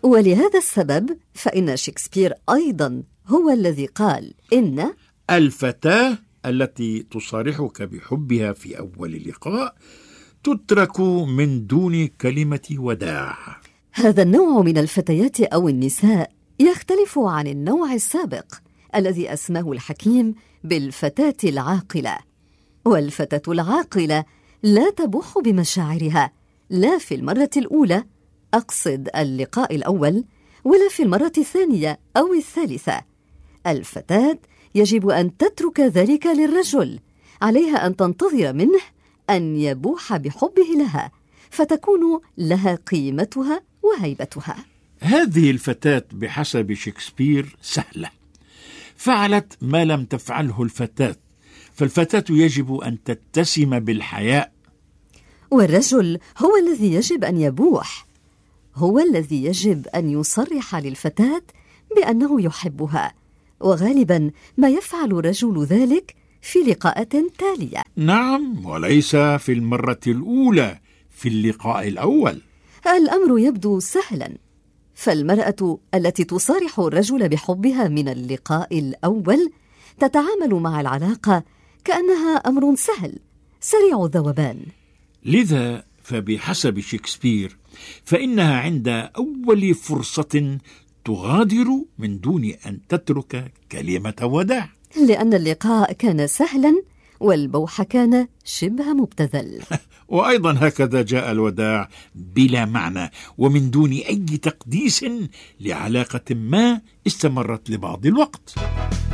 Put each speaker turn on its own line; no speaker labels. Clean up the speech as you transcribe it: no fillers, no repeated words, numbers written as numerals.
ولهذا السبب فإن شكسبير أيضا هو الذي قال إن
الفتاة التي تصارحك بحبها في أول اللقاء تترك من دون كلمة وداع.
هذا النوع من الفتيات أو النساء يختلف عن النوع السابق الذي أسماه الحكيم بالفتاة العاقلة. والفتاة العاقلة لا تبوح بمشاعرها لا في المرة الأولى، أقصد اللقاء الأول، ولا في المرة الثانية أو الثالثة. الفتاة يجب أن تترك ذلك للرجل، عليها أن تنتظر منه أن يبوح بحبه لها، فتكون لها قيمتها وهيبتها.
هذه الفتاة بحسب شكسبير سهلة، فعلت ما لم تفعله الفتاة، فالفتاة يجب أن تتسم بالحياء.
والرجل هو الذي يجب أن يبوح، هو الذي يجب أن يصرح للفتاة بأنه يحبها، وغالبا ما يفعل الرجل ذلك في لقاءات تالية.
نعم، وليس في المرة الأولى، في اللقاء الأول.
الأمر يبدو سهلا، فالمرأة التي تصارح الرجل بحبها من اللقاء الأول تتعامل مع العلاقة كأنها أمر سهل سريع الذوبان.
لذا فبحسب شكسبير فإنها عند أول فرصة تغادر من دون أن تترك كلمة وداع،
لأن اللقاء كان سهلا والبوح كان شبه مبتذل.
وأيضا هكذا جاء الوداع بلا معنى ومن دون أي تقديس لعلاقة ما استمرت لبعض الوقت.